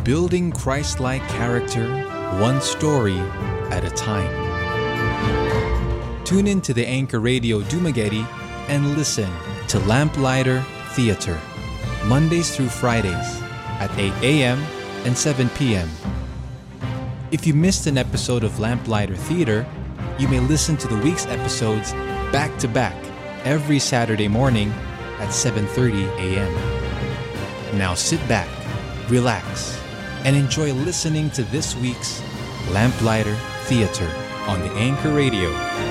building Christ-like character, one story at a time. Tune in to the Anchor Radio Dumaguete and listen to Lamplighter Theater, Mondays through Fridays at 8 a.m. and 7 p.m. If you missed an episode of Lamplighter Theater, you may listen to the week's episodes back to back every Saturday morning at 7:30 a.m. Now sit back, relax, and enjoy listening to this week's Lamplighter Theater on the Anchor Radio